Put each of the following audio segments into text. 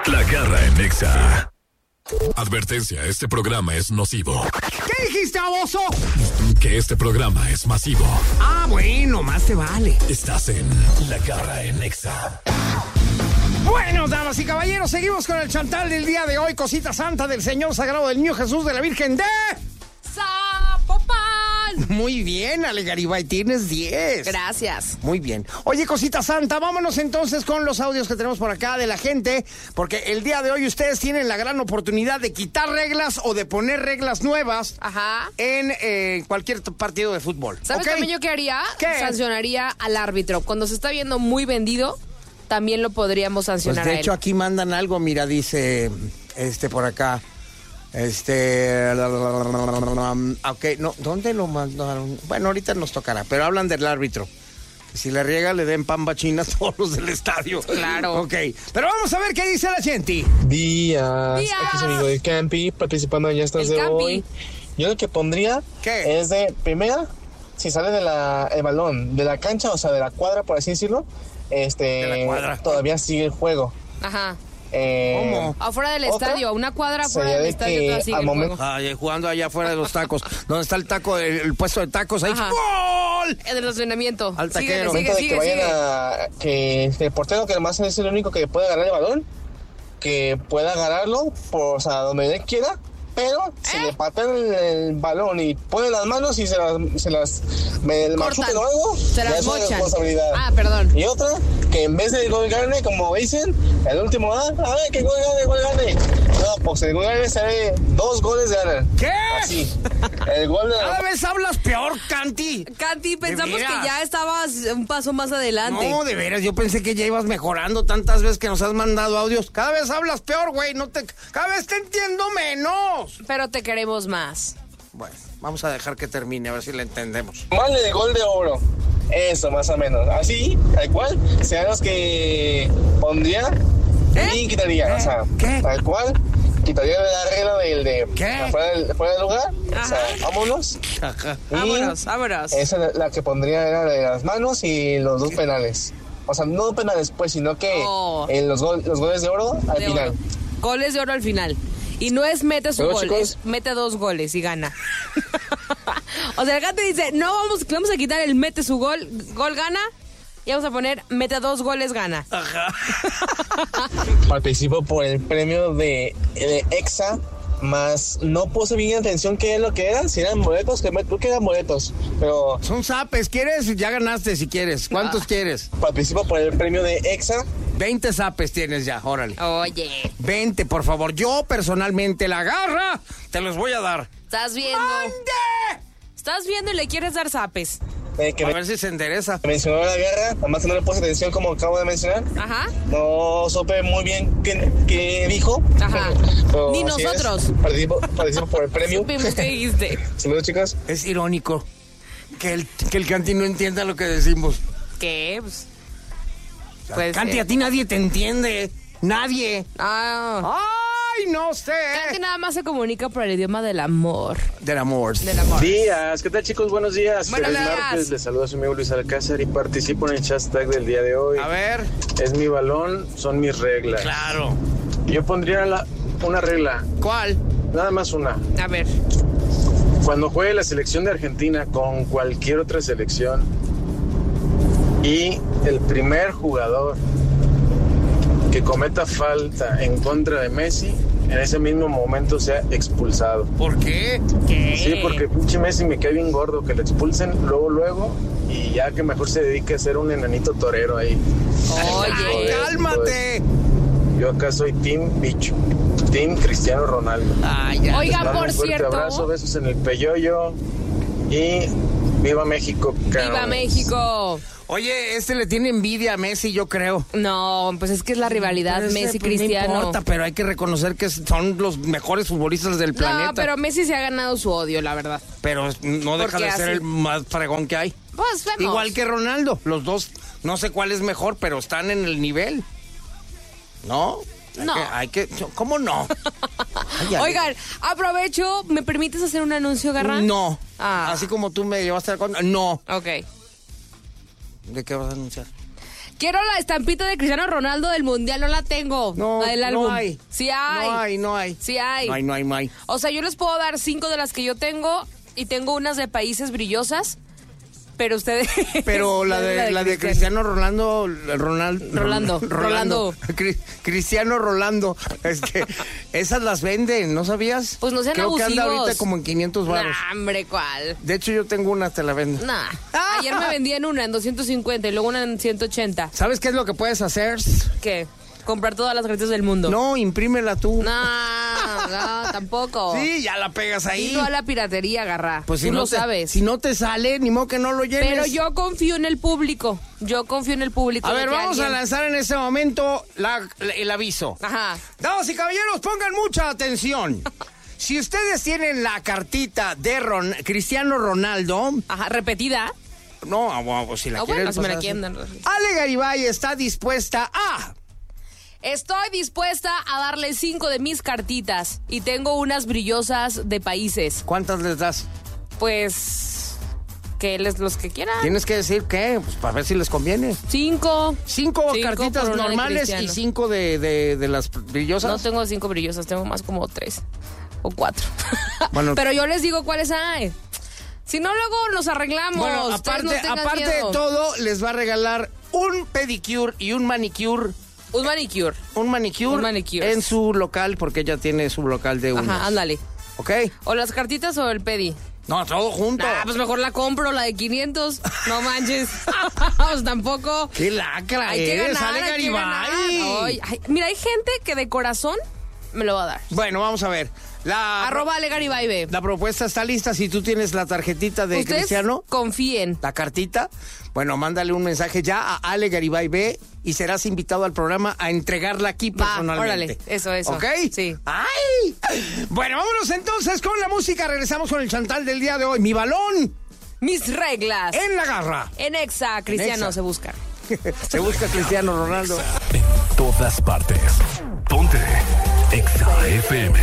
La Garra en Nexa. Advertencia, este programa es nocivo. ¿Qué dijiste, baboso? Que este programa es masivo. Ah, bueno, más te vale. Estás en La Garra en Nexa. Bueno, damas y caballeros, seguimos con el chantal del día de hoy. Cosita santa del Señor Sagrado del Niño Jesús de la Virgen de... Zapopan. Muy bien, Ale Garibay, tienes 10. Gracias. Muy bien. Oye, cosita santa, vámonos entonces con los audios que tenemos por acá de la gente, porque el día de hoy ustedes tienen la gran oportunidad de quitar reglas o de poner reglas nuevas. Ajá. En cualquier partido de fútbol. ¿Sabes ¿Okay? también yo qué haría? ¿Qué? Sancionaría al árbitro. Cuando se está viendo muy vendido, también lo podríamos Pues sancionar de a hecho él. aquí mandan algo, mira, dice por acá. Ok, no, ¿dónde lo mandaron? Bueno, ahorita nos tocará, pero hablan del árbitro. Que si le riega, le den pamba a todos los del estadio. Claro. Ok, pero vamos a ver qué dice la gente. Días. Días. Aquí es amigo de Campi, participando en Ya Estás El de Campi. hoy. Yo lo que pondría ¿Qué? es de, primera, si sale de el balón de la cancha, o sea, de la cuadra, por así decirlo, la cuadra. todavía sigue el juego. Ajá. ¿Cómo? Afuera del ¿Otra? estadio, a una cuadra afuera Sería del de estadio, que todavía sigue al el momento- juego. Ay, jugando allá afuera de los tacos. ¿Dónde está el taco, el puesto de tacos? Ahí. Ajá. ¡Gol! El estacionamiento. Al taquero. Sigue, Momento de sigue, que vayan sigue. que el portero, que además es el único que puede agarrar el balón, que pueda agarrarlo, o sea, donde él quiera, pero si le patean el balón y pone las manos y se las machucan o algo, Se ya las es su mochan. responsabilidad. Ah, perdón. Y otra, que en vez del gol gane, como dicen, el último, a ver, que gol gane. No, pues el gol gane sale 2 goles de ganar. ¿Qué? Así. El gol de Cada vez hablas peor, Canti. Canti, pensamos veras? que ya estabas un paso más adelante. No, de veras, yo pensé que ya ibas mejorando tantas veces que nos has mandado audios. Cada vez hablas peor, güey. Cada vez te entiendo menos. Pero te queremos más. Bueno, vamos a dejar que termine, a ver si le entendemos. Vale, de gol de oro. Eso, más o menos. Así, tal cual, sean los que pondría y quitaría. O sea, ¿Qué? tal cual, quitaría la regla del de ¿Qué? fuera del lugar. O sea, Ajá. vámonos. Y Vámonos. esa es la que pondría era de las manos y los 2 penales. O sea, no penales, pues, sino que Oh. los goles de oro al De final. oro. Goles de oro al final. Y no es mete su Pero, gol, chicos- es mete 2 goles y gana. O sea, el gato dice, no, vamos a quitar el mete su gol gana, y vamos a poner mete 2 goles gana. Participo por el premio de EXA, más no puse bien atención qué es lo que eran, si eran boletos, creo que eran boletos, pero Son zapes, ¿quieres? Ya ganaste si quieres. ¿Cuántos quieres? participo por el premio de EXA. 20 zapes tienes ya, órale. Oye, 20, por favor. Yo personalmente la garra te los voy a dar. estás viendo. ¡Ande! Estás viendo y le quieres dar zapes. Que A ver si se endereza. mencionó la guerra, además no le puse atención como acabo de mencionar. Ajá. No supe muy bien qué dijo. Ajá. Pero Ni así nosotros. es, participo por el premio. Supimos que dijiste. Saludos, chicas. Es irónico que el Canti no entienda lo que decimos. ¿Qué? Pues, Pues, Canti, a ti nadie te entiende. Nadie. ¡Ay, no sé! Canti nada más se comunica por el idioma del amor. Del amor. Del amor. Días, ¿qué tal, chicos? Buenos días. Buenos Feliz días. martes, les saluda su amigo Luis Alcázar y participo en el hashtag del día de hoy. A ver. Es mi balón, son mis reglas. Claro. Yo pondría una regla, ¿Cuál? nada más una. A ver. Cuando juegue la selección de Argentina con cualquier otra selección y el primer jugador que cometa falta en contra de Messi, en ese mismo momento sea expulsado. ¿Por qué? ¿Qué? Sí, porque pinche Messi me cae bien gordo, que le expulsen luego, y ya que mejor se dedique a ser un enanito torero ahí. Oye. ¡Ay, cálmate! Yo acá soy Team Bicho, Team Cristiano Ronaldo. Ay, ya. Oiga, Les mando por un fuerte cierto. abrazo, besos en el peyoyo y viva México, ¡Viva cabrones. México! Oye, le tiene envidia a Messi, yo creo. No, pues es que es la rivalidad Pero ese, Messi-Cristiano. No importa, pero hay que reconocer que son los mejores futbolistas del planeta. No, pero Messi se ha ganado su odio, la verdad. Pero no deja Porque de ser así- el más fregón que hay. Pues vemos. Igual que Ronaldo. Los dos, no sé cuál es mejor, pero están en el nivel. ¿No? No. ¿Cómo no? Ay, ay. Oigan, aprovecho, ¿me permites hacer un anuncio, Garra? No. Ah. Así como tú me llevaste a la no. Ok. ¿De qué vas a anunciar? Quiero la estampita de Cristiano Ronaldo del Mundial, no la tengo. No, la del álbum. no hay. Sí hay. No hay. Sí hay. No hay. O sea, yo les puedo dar 5 de las que yo tengo y tengo unas de países brillosas, pero ustedes... Pero la de Cristiano Rolando. Cristiano Rolando. Esas las venden, ¿no sabías? Pues no sean Creo abusivos. que anda ahorita como en 500 baros. Nah, hombre, ¿cuál? De hecho, yo tengo una, te la vendo. Nah. Ayer me vendían una en 250 y luego una en 180. ¿Sabes qué es lo que puedes hacer? ¿Qué? Comprar todas las galletas del mundo. No, imprímela tú. No, tampoco. Sí, ya la pegas ahí. Y toda la piratería, Garra. Pues tú si no lo sabes. Si no te sale, ni modo que no lo llenes. Pero yo confío en el público. A ver, vamos a lanzar en este momento el aviso. Ajá. Damas y caballeros, pongan mucha atención. Si ustedes tienen la cartita de Cristiano Ronaldo... Ajá, repetida. No, pues si la quieren... Bueno, si me la pasar quieren así. dar. Ale Garibay está dispuesta a... Estoy dispuesta a darle 5 de mis cartitas. Y tengo unas brillosas de países. ¿Cuántas les das? Pues... los que quieran. Tienes que decir qué, pues para ver si les conviene. 5. 5 cartitas por una de normales y Cristiano. 5 de las brillosas. No tengo 5 brillosas, tengo más como 3 o 4. Bueno. Pero yo les digo cuáles hay. Si no, luego nos arreglamos. Bueno, Ustedes no tengan aparte miedo. de todo, les va a regalar un pedicure y un manicure. Un manicure. Un manicure en su local, porque ella tiene su local de uñas. Ajá, ándale. ¿Ok? O las cartitas o el pedi. No, todo junto. Pues mejor la compro, la de 500. No manches. Pues tampoco. ¡Qué lacra Hay que eres, ganar, Ale hay que ganar. Garibay! Ay, mira, hay gente que de corazón me lo va a dar. Bueno, vamos a ver. Arroba Ale Garibay, ve. La propuesta está lista. Si tú tienes la tarjetita de Ustedes Cristiano, confíen. la cartita, bueno, mándale un mensaje ya a Ale Garibay B y serás invitado al programa a entregarla aquí personalmente. Órale, eso. ¿Ok? Sí. ¡Ay! Bueno, vámonos entonces con la música. Regresamos con el chantal del día de hoy. Mi balón Mis reglas. en la garra. En Exa, Cristiano Exa. se busca. Se busca Cristiano Ronaldo. En todas partes. Ponte Exa FM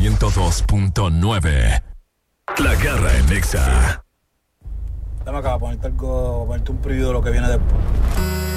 102.9. La garra en Exa. Dame acá, ponerte un preview de lo que viene después.